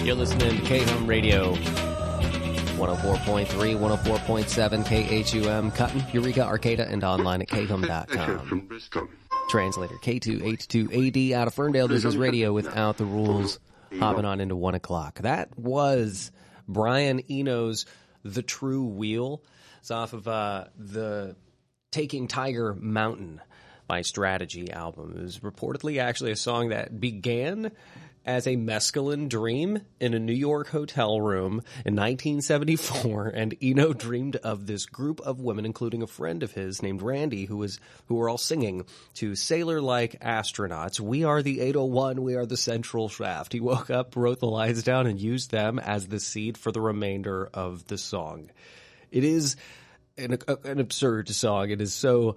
You're listening to K-Hum Radio, 104.3, 104.7, KHUM, Cutton, Eureka, Arcata, and online at khum.com. Translator K2H2AD out of Ferndale. This is radio without the rules. Hopping on into 1 o'clock. That was Brian Eno's The True Wheel. It's off of the Taking Tiger Mountain by Strategy album. It was reportedly actually a song that began as a mescaline dream in a New York hotel room in 1974, and Eno dreamed of this group of women, including a friend of his named Randy, who were all singing to sailor-like astronauts. We are the 801, we are the central shaft. He woke up, wrote the lines down, and used them as the seed for the remainder of the song. It is an absurd song. It is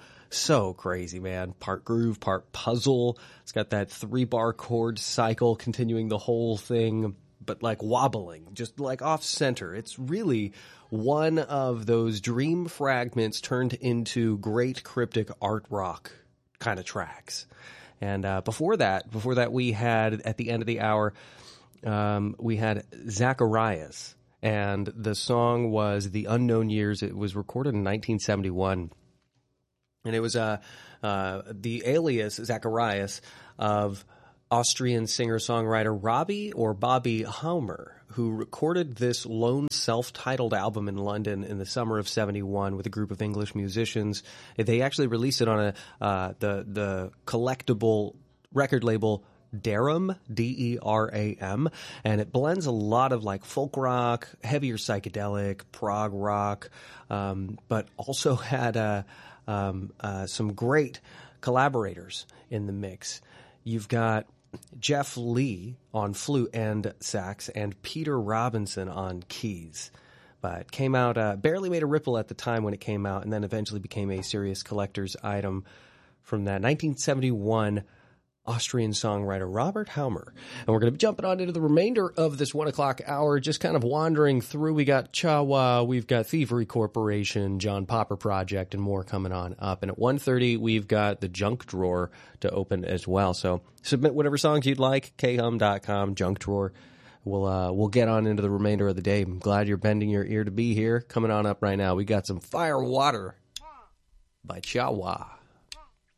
so crazy, man. Part groove, part puzzle. It's got that 3-bar chord cycle continuing the whole thing, but like wobbling, just like off center. It's really one of those dream fragments turned into great cryptic art rock kind of tracks. And before that, we had, at the end of the hour, we had Zacharias. And the song was The Unknown Years. It was recorded in 1971. And it was the alias, Zacharias, of Austrian singer-songwriter Robbie or Bobby Haumer, who recorded this lone self-titled album in London in the summer of 71 with a group of English musicians. They actually released it on the collectible record label Deram, D-E-R-A-M, and it blends a lot of like folk rock, heavier psychedelic, prog rock, but also had some great collaborators in the mix. You've got Jeff Lee on flute and sax and Peter Robinson on keys. But came out, barely made a ripple at the time when it came out, and then eventually became a serious collector's item from that 1971 Austrian songwriter Robert Haumer. And we're going to be jumping on into the remainder of this 1 o'clock hour, just kind of wandering through. We got Chawa, we've got Thievery Corporation, John Popper Project, and more coming on up. And at 1:30, we've got the Junk Drawer to open as well. So submit whatever songs you'd like, khum.com, Junk Drawer. We'll get on into the remainder of the day. I'm glad you're bending your ear to be here. Coming on up right now, we got some Fire Water by Chawa.